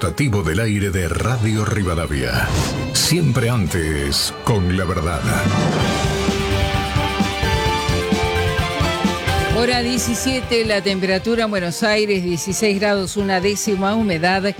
rotativo del aire de Radio Rivadavia. Siempre antes, con la verdad. Hora 17, la temperatura en Buenos Aires 16 grados, una décima, humedad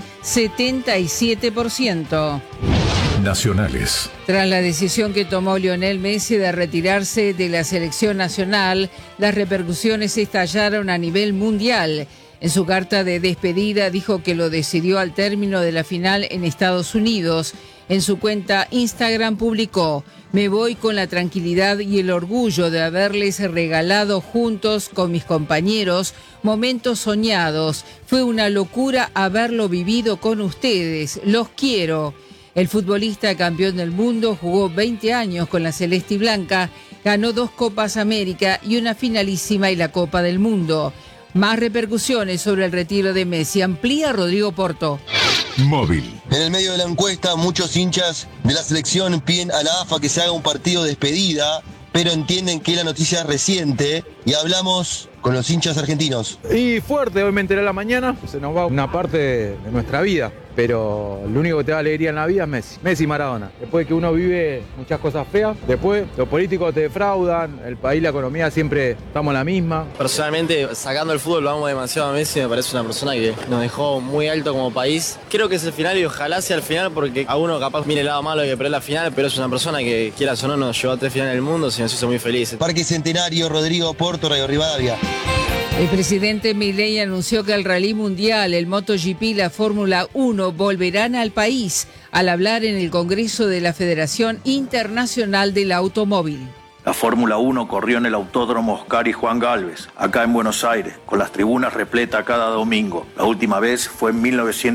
77%. Nacionales. Tras la decisión que tomó Lionel Messi de retirarse de la selección nacional, las repercusiones estallaron a nivel mundial. En su carta de despedida dijo que lo decidió al término de la final en Estados Unidos. En su cuenta Instagram publicó: "Me voy con la tranquilidad y el orgullo de haberles regalado juntos con mis compañeros momentos soñados. Fue una locura haberlo vivido con ustedes. Los quiero". El futbolista campeón del mundo jugó 20 años con la Celeste y Blanca, ganó 2 Copas América y una finalísima y la Copa del Mundo. Más repercusiones sobre el retiro de Messi. Amplía Rodrigo Porto. Móvil. En el medio de la encuesta, muchos hinchas de la selección piden a la AFA que se haga un partido de despedida, pero entienden que la noticia es reciente y hablamos con los hinchas argentinos. Y fuerte, hoy me enteré a la mañana, se nos va una parte de nuestra vida, pero lo único que te da alegría en la vida es Messi. Messi y Maradona. Después de que uno vive muchas cosas feas, después los políticos te defraudan, el país, la economía, siempre estamos en la misma. Personalmente, sacando el fútbol, lo amo demasiado a Messi, me parece una persona que nos dejó muy alto como país. Creo que es el final y ojalá sea el final, porque a uno capaz mire el lado malo de que perder la final, pero es una persona que, quieras o no, nos llevó a 3 finales del mundo y nos hizo muy felices. Parque Centenario, Rodrigo Porto, Radio Rivadavia. El presidente Milei anunció que el Rally Mundial, el MotoGP y la Fórmula 1 volverán al país al hablar en el Congreso de la Federación Internacional del Automóvil. La Fórmula 1 corrió en el Autódromo Oscar y Juan Galvez, acá en Buenos Aires, con las tribunas repletas cada domingo. La última vez fue en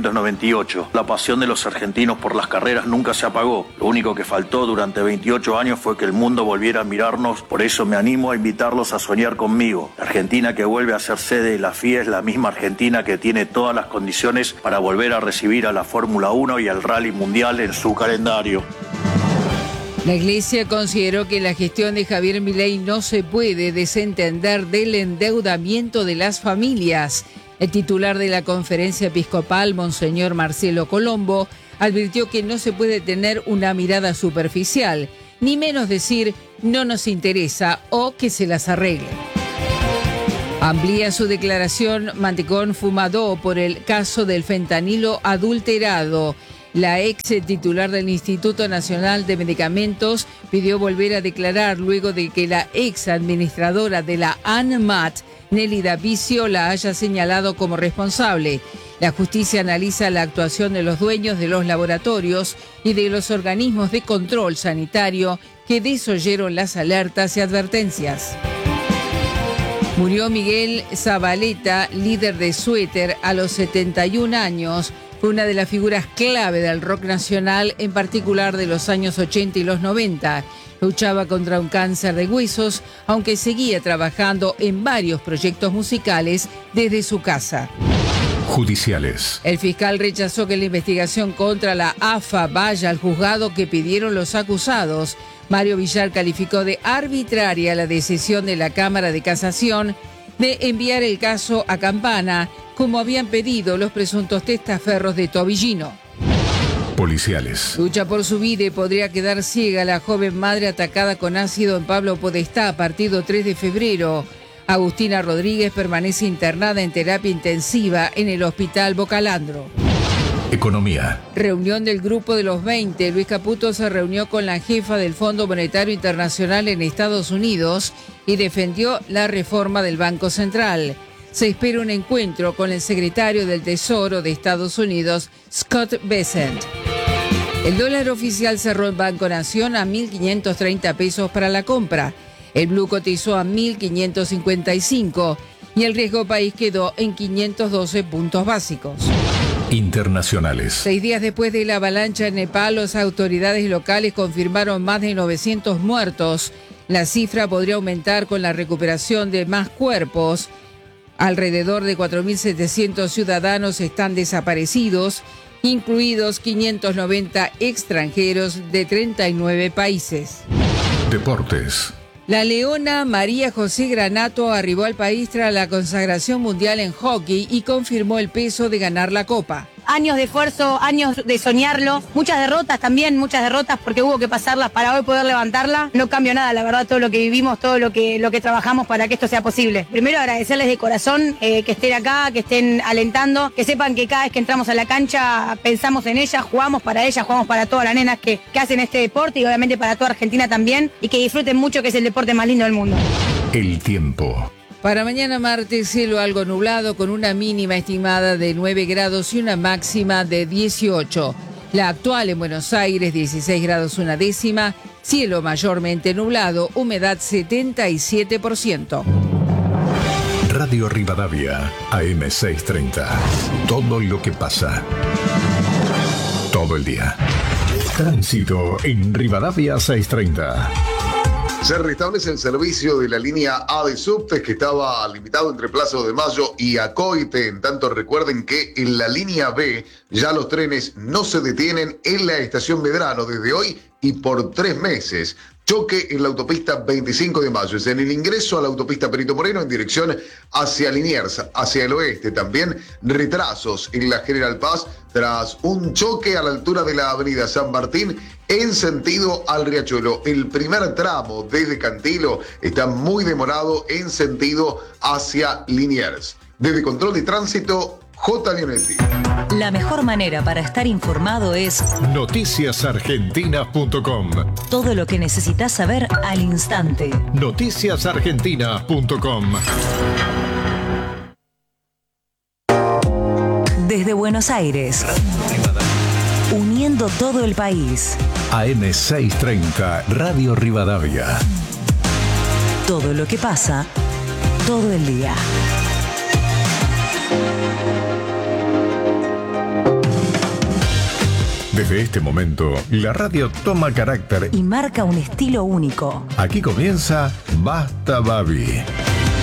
1998. La pasión de los argentinos por las carreras nunca se apagó. Lo único que faltó durante 28 años fue que el mundo volviera a mirarnos. Por eso me animo a invitarlos a soñar conmigo. La Argentina que vuelve a ser sede de la FIA es la misma Argentina que tiene todas las condiciones para volver a recibir a la Fórmula 1 y al Rally Mundial en su calendario. La Iglesia consideró que la gestión de Javier Milei no se puede desentender del endeudamiento de las familias. El titular de la Conferencia Episcopal, Monseñor Marcelo Colombo, advirtió que no se puede tener una mirada superficial, ni menos decir no nos interesa o que se las arregle. Amplía su declaración Mantecón Fumadó por el caso del fentanilo adulterado. La ex titular del Instituto Nacional de Medicamentos pidió volver a declarar luego de que la ex administradora de la ANMAT, Nelly Davicio, la haya señalado como responsable. La justicia analiza la actuación de los dueños de los laboratorios y de los organismos de control sanitario que desoyeron las alertas y advertencias. Murió Miguel Zabaleta, líder de Suéter, a los 71 años. Fue una de las figuras clave del rock nacional, en particular de los años 80 y los 90. Luchaba contra un cáncer de huesos, aunque seguía trabajando en varios proyectos musicales desde su casa. Judiciales. El fiscal rechazó que la investigación contra la AFA vaya al juzgado que pidieron los acusados. Mario Villar calificó de arbitraria la decisión de la Cámara de Casación de enviar el caso a Campana, como habían pedido los presuntos testaferros de Tobillino. Policiales. Lucha por su vida y podría quedar ciega la joven madre atacada con ácido en Pablo Podestá, partido 3 de febrero. Agustina Rodríguez permanece internada en terapia intensiva en el Hospital Bocalandro. Economía. Reunión del Grupo de los 20. Luis Caputo se reunió con la jefa del Fondo Monetario Internacional en Estados Unidos y defendió la reforma del Banco Central. Se espera un encuentro con el secretario del Tesoro de Estados Unidos, Scott Bessent. El dólar oficial cerró en Banco Nación a 1.530 pesos para la compra. El blue cotizó a 1.555 y el riesgo país quedó en 512 puntos básicos. Internacionales. 6 días después de la avalancha en Nepal, las autoridades locales confirmaron más de 900 muertos. La cifra podría aumentar con la recuperación de más cuerpos. Alrededor de 4.700 ciudadanos están desaparecidos, incluidos 590 extranjeros de 39 países. Deportes. La leona María José Granato arribó al país tras la consagración mundial en hockey y confirmó el peso de ganar la Copa. años de esfuerzo, años de soñarlo, muchas derrotas también, porque hubo que pasarlas para hoy poder levantarla. No cambió nada, la verdad, todo lo que vivimos, todo lo que trabajamos para que esto sea posible. Primero agradecerles de corazón que estén acá, que estén alentando, que sepan que cada vez que entramos a la cancha pensamos en ellas, jugamos para todas las nenas que hacen este deporte y obviamente para toda Argentina también, y que disfruten mucho, que es el deporte más lindo del mundo. El tiempo. Para mañana martes, cielo algo nublado con una mínima estimada de 9 grados y una máxima de 18. La actual en Buenos Aires, 16 grados una décima, cielo mayormente nublado, humedad 77%. Radio Rivadavia, AM630. Todo lo que pasa. Todo el día. Tránsito en Rivadavia 630. Se restablece el servicio de la línea A de subtes que estaba limitado entre Plaza de Mayo y Acoite. En tanto, recuerden que en la línea B ya los trenes no se detienen en la estación Medrano desde hoy y por 3 meses. Choque en la autopista 25 de Mayo. Es en el ingreso a la autopista Perito Moreno en dirección hacia Liniers, hacia el oeste. También retrasos en la General Paz tras un choque a la altura de la avenida San Martín en sentido al Riachuelo. El primer tramo desde Cantilo está muy demorado en sentido hacia Liniers. Desde Control de Tránsito, J. Leonetti. La mejor manera para estar informado es noticiasargentinas.com. Todo lo que necesitas saber al instante. noticiasargentinas.com. Desde Buenos Aires, uniendo todo el país. AM630, Radio Rivadavia. Todo lo que pasa, todo el día. Desde este momento, la radio toma carácter y marca un estilo único. Aquí comienza Basta Babi.